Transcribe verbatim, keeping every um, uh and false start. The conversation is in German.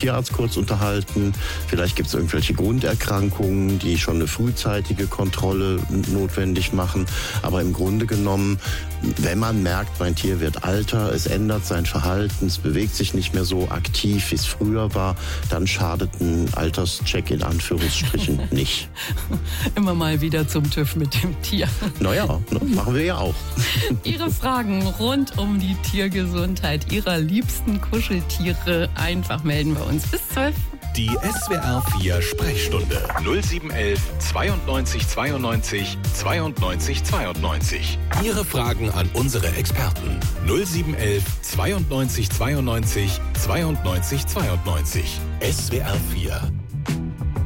Tierarzt kurz unterhalten. Vielleicht gibt es irgendwelche Grunderkrankungen, die schon eine frühzeitige Kontrolle notwendig machen. Aber im Grunde genommen, wenn man merkt, mein Tier wird älter, es ändert sein Verhalten, es bewegt sich nicht mehr so aktiv, wie es früher war, dann schadet ein Alterscheck in Anführungsstrichen nicht. Immer mal wieder zum TÜV mit dem Tier. Naja, ne, machen wir ja auch. Ihre Fragen rund um die Tiergesundheit Ihrer liebsten Kuscheltiere einfach melden bei uns bis zwölf. Die S W R vier Sprechstunde null sieben eins eins zweiundneunzig zweiundneunzig zweiundneunzig zweiundneunzig. Ihre Fragen an unsere Experten null sieben eins eins zweiundneunzig zweiundneunzig zweiundneunzig zweiundneunzig. S W R vier